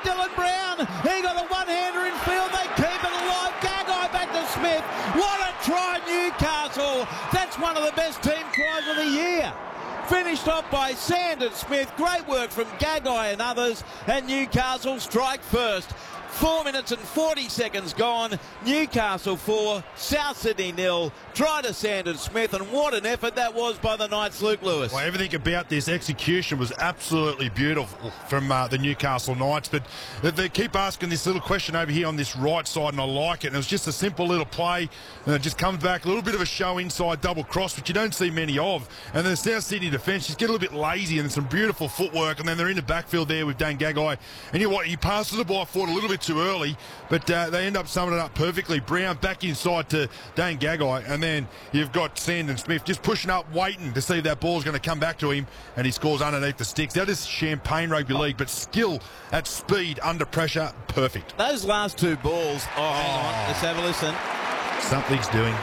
Dylan Brown. He got a one-hander in field. They keep it alive. Gagai back to Smith. What a try, Newcastle. That's one of the best team tries of the year. Finished off by Sandon Smith. Great work from Gagai and others. And Newcastle strike first. 4 minutes and 40 seconds gone. Newcastle 4, South Sydney 0. Try to Sandon Smith, and what an effort that was by the Knights, Luke Lewis. Well, everything about this execution was absolutely beautiful from the Newcastle Knights, but they keep asking this little question over here on this right side, and I like it. And it was just a simple little play, and it just comes back, a little bit of a show inside double cross, which you don't see many of. And then the South Sydney defence just get a little bit lazy, and some beautiful footwork, and then they're in the backfield there with Dane Gagai. And you know what, he passes the ball forward a little bit too early, but they end up summing it up perfectly. Brown back inside to Dane Gagai, and then you've got Sandon Smith just pushing up, waiting to see if that ball's going to come back to him, and he scores underneath the sticks. That is Champagne Rugby League, but skill at speed under pressure, perfect. Those last two balls, hang on, let's have a listen. Something's doing.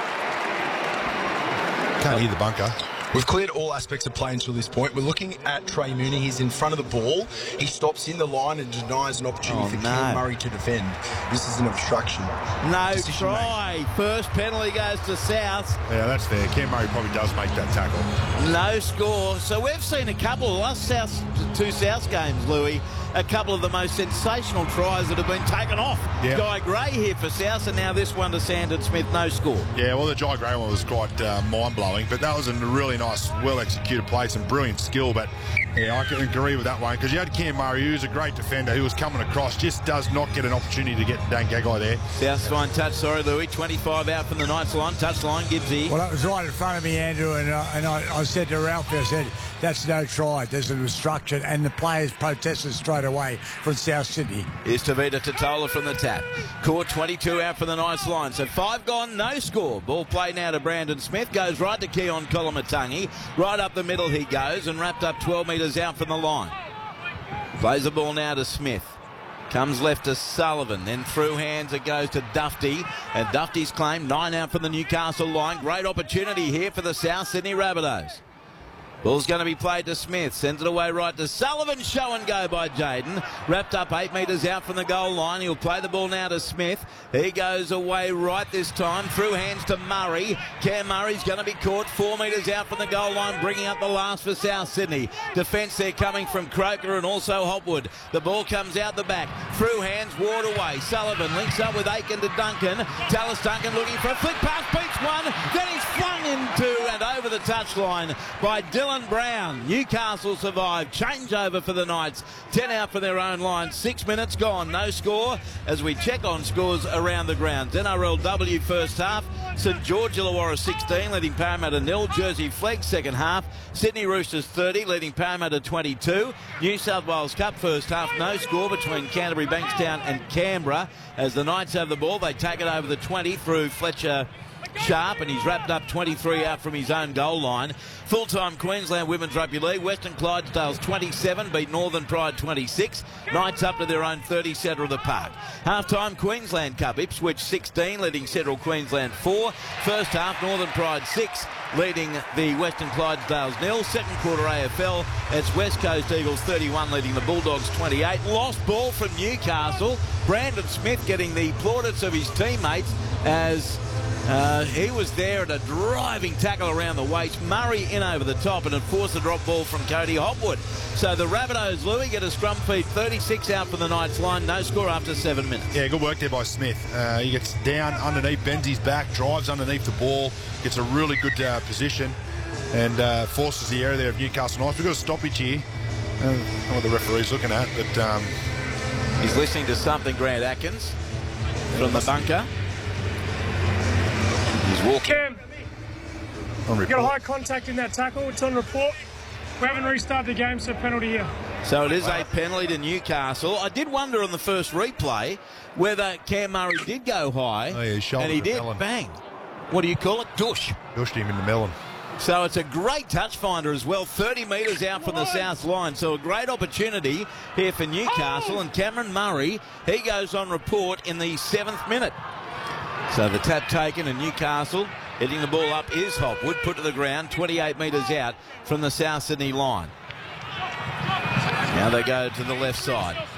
Can't hear the bunker. We've cleared all aspects of play until this point. We're looking at Trey Mooney. He's in front of the ball. He stops in the line and denies an opportunity for Cam Murray to defend. This is an obstruction. No try. First penalty goes to South. Yeah, that's fair. Cam Murray probably does make that tackle. No score. So we've seen a couple of last two South games, Louis. A couple of the most sensational tries that have been taken off. Yep. Guy Gray here for South, and now this one to Sandon Smith, no score. Yeah, well, the Guy Gray one was quite mind-blowing, but that was a really nice, well-executed play, some brilliant skill. But yeah, I can agree with that one, because you had Cam Murray, who's a great defender, who was coming across, just does not get an opportunity to get Dane Gagai there. South's fine touch, sorry, Louis. 25 out from the Knights line. Touch line, Gibbsy. Well, that was right in front of me, Andrew, and I said to Ralphie, I said, that's no try. There's an obstruction, and the players protested straight away from South Sydney. Here's Tavita Totola from the tap. Caught 22 out from the Knights line. So 5 gone, no score. Ball play now to Brandon Smith. Goes right to Keon Kolomatangi. Right up the middle he goes, and wrapped up 12 metres out from the line. Plays the ball now to Smith. Comes left to Sullivan, then through hands it goes to Dufty, and Dufty's claim 9 out from the Newcastle line. Great opportunity here for the South Sydney Rabbitohs. Ball's going to be played to Smith. Sends it away right to Sullivan. Show and go by Jaden. Wrapped up 8 metres out from the goal line. He'll play the ball now to Smith. He goes away right this time. Through hands to Murray. Cam Murray's going to be caught 4 metres out from the goal line, bringing up the last for South Sydney. Defence there coming from Croker and also Hopwood. The ball comes out the back. Through hands, Ward away. Sullivan links up with Aiken to Duncan. Tallis Duncan looking for a flick pass. Beats one. Then he's flung into and over the touchline by Dylan Brown. Newcastle survived. Changeover for the Knights. 10 out for their own line. 6 minutes gone. No score as we check on scores around the grounds. NRLW first half. St George Illawarra 16 leading Parramatta 0. Jersey Flegg second half. Sydney Roosters 30 leading Parramatta 22. New South Wales Cup first half. No score between Canterbury, Bankstown and Canberra. As the Knights have the ball, they take it over the 20 through Fletcher Sharp, and he's wrapped up 23 out from his own goal line. Full-time Queensland Women's Rugby League. Western Clydesdales 27 beat Northern Pride 26. Knights up to their own 30 centre of the park. Half-time Queensland Cup. Ipswich 16 leading Central Queensland 4. First half Northern Pride 6 leading the Western Clydesdales 0. Second quarter AFL, it's West Coast Eagles 31 leading the Bulldogs 28. Lost ball from Newcastle. Brandon Smith getting the plaudits of his teammates as he was there at a driving tackle around the waist. Murray in over the top, and it forced the drop ball from Cody Hopwood. So the Rabbitohs, Louis, get a scrum feed. 36 out from the Knights line. No score after 7 minutes. Yeah, good work there by Smith. He gets down underneath, bends his back, drives underneath the ball, gets a really good position, and forces the area there of Newcastle Knights. We've got a stoppage here. I don't know what the referee's looking at, but he's listening to something, Grant Atkins, from the bunker. He's walking. Cam, you got a high contact in that tackle. It's on report. We haven't restarted the game, so penalty here. So it is a penalty to Newcastle. I did wonder on the first replay whether Cam Murray did go high. Oh, yeah, and he did. Melon. Bang. What do you call it? Dush. Dushed him in the melon. So it's a great touch finder as well. 30 metres out from the south line. So a great opportunity here for Newcastle. And Cameron Murray, he goes on report in the 7th minute. So the tap taken, and Newcastle hitting the ball up is Hopwood, put to the ground 28 metres out from the South Sydney line. Now they go to the left side.